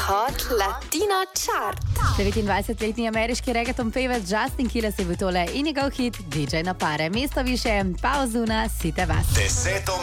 Hot Latino Chart. 29-letni ameriški reggaeton pevec Justin Quiles je bil tole in njegov hit DJ na pare. Mesto više, pa Ozuna, Site vas.